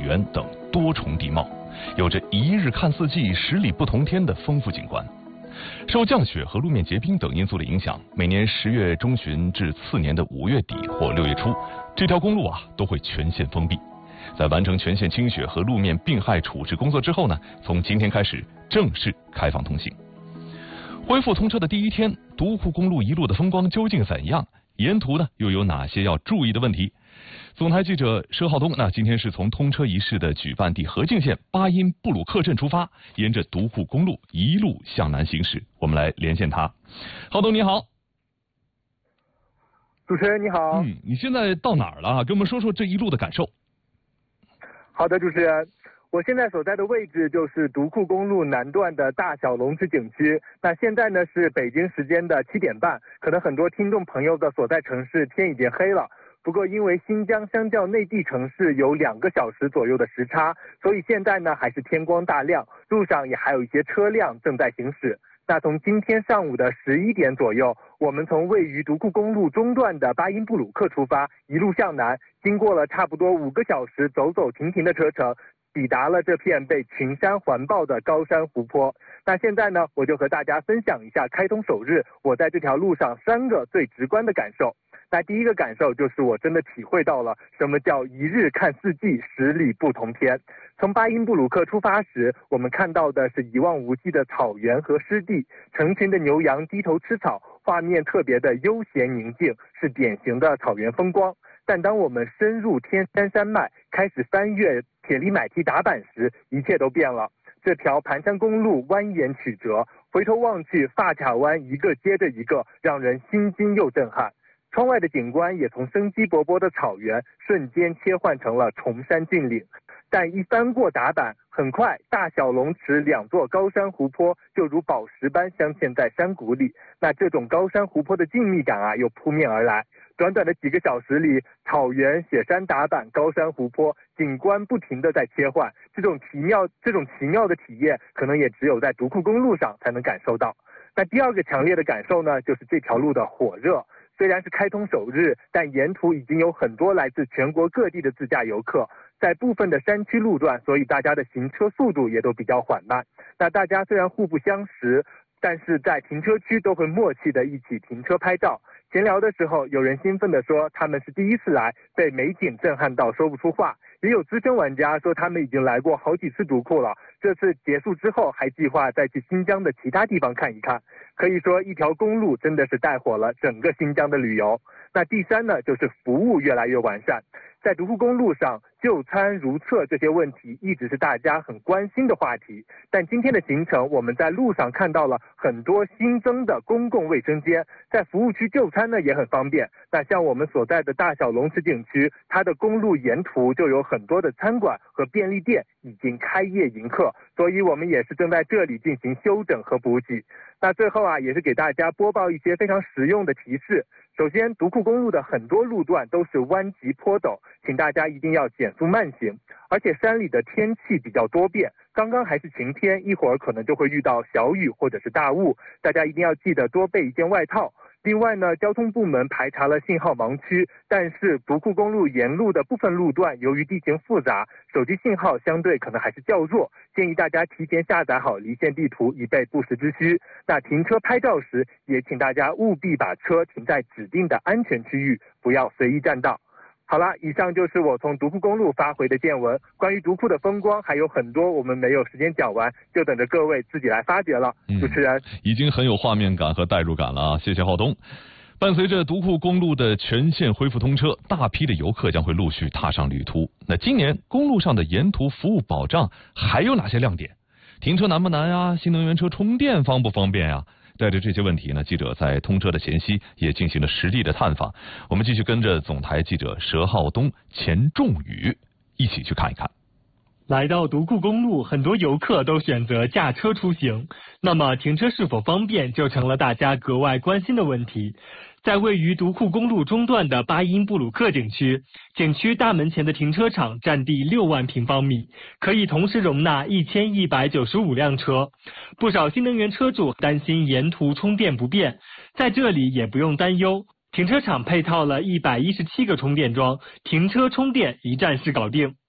原等多重地貌，有着一日看四季、十里不同天的丰富景观。受降雪和路面结冰等因素的影响，每年10月中旬至次年的5月底或6月初，这条公路都会全线封闭。在完成全线清雪和路面病害处置工作之后呢，从今天开始正式开放通行。恢复通车的第一天，独库公路一路的风光究竟怎样？沿途呢又有哪些要注意的问题？总台记者佘浩东今天是从通车仪式的举办地河静县巴音布鲁克镇出发，沿着独库公路一路向南行驶。我们来连线他。浩东你好。 主持人你好。 你现在到哪儿了？跟我们说说这一路的感受。 好的，主持人，我现在所在的位置就是独库公路南段的大小龙池景区。那现在呢是北京时间的7点半，可能很多听众朋友的所在城市天已经黑了。不过因为新疆相较内地城市有2个小时左右的时差，所以现在呢还是天光大亮，路上也还有一些车辆正在行驶。那从今天上午的11点左右，我们从位于独库公路中段的巴音布鲁克出发，一路向南，经过了差不多5个小时走走停停的车程，抵达了这片被群山环抱的高山湖泊。那现在呢，我就和大家分享一下开通首日我在这条路上3个最直观的感受。那第一个感受就是我真的体会到了什么叫一日看四季，10里不同天。从巴音布鲁克出发时，我们看到的是一望无际的草原和湿地，成群的牛羊低头吃草，画面特别的悠闲宁静，是典型的草原风光。但当我们深入天山山脉，开始翻越铁力买蹄打板时，一切都变了。这条盘山公路蜿蜒曲折，回头望去，发卡湾一个接着一个，让人心惊又震撼。窗外的景观也从生机勃勃的草原瞬间切换成了崇山峻岭。但一翻过打板，很快大小龙池2座高山湖泊就如宝石般镶嵌在山谷里。那这种高山湖泊的静谧感又扑面而来。短短的几个小时里，草原、雪山打板、高山湖泊，景观不停地在切换。这种奇妙的体验，可能也只有在独库公路上才能感受到。那第二个强烈的感受呢，就是这条路的火热。虽然是开通首日，但沿途已经有很多来自全国各地的自驾游客。在部分的山区路段，所以大家的行车速度也都比较缓慢。那大家虽然互不相识，但是在停车区都会默契的一起停车拍照。闲聊的时候，有人兴奋地说他们是第一次来，被美景震撼到说不出话。也有资深玩家说他们已经来过好几次独库了，这次结束之后还计划再去新疆的其他地方看一看。可以说一条公路真的是带火了整个新疆的旅游。那第三呢，就是服务越来越完善。在独库公路上，就餐如厕这些问题一直是大家很关心的话题。但今天的行程，我们在路上看到了很多新增的公共卫生间，在服务区就餐呢也很方便。那像我们所在的大小龙池景区，它的公路沿途就有很多的餐馆和便利店已经开业迎客，所以我们也是正在这里进行休整和补给。那最后也是给大家播报一些非常实用的提示。首先，独库公路的很多路段都是弯急坡陡，请大家一定要减速慢行。而且山里的天气比较多变，刚刚还是晴天，一会儿可能就会遇到小雨或者是大雾，大家一定要记得多备一件外套。另外呢，交通部门排查了信号盲区，但是独库公路沿路的部分路段由于地形复杂，手机信号相对可能还是较弱，建议大家提前下载好离线地图，以备不时之需。那停车拍照时，也请大家务必把车停在指定的安全区域，不要随意占道。好了，以上就是我从独库公路发回的见闻。关于独库的风光还有很多，我们没有时间讲完，就等着各位自己来发掘了。主持人已经很有画面感和代入感了谢谢浩东。伴随着独库公路的全线恢复通车，大批的游客将会陆续踏上旅途。那今年公路上的沿途服务保障还有哪些亮点？停车难不难新能源车充电方不方便带着这些问题呢，记者在通车的前夕也进行了实地的探访。我们继续跟着总台记者佘浩东、钱仲宇一起去看一看。 来到独库公路，很多游客都选择驾车出行，那么停车是否方便就成了大家格外关心的问题。在位于独库公路中段的巴音布鲁克景区，景区大门前的停车场占地6万平方米，可以同时容纳1195辆车。不少新能源车主担心沿途充电不便，在这里也不用担忧，停车场配套了117个充电桩，停车充电一站式搞定。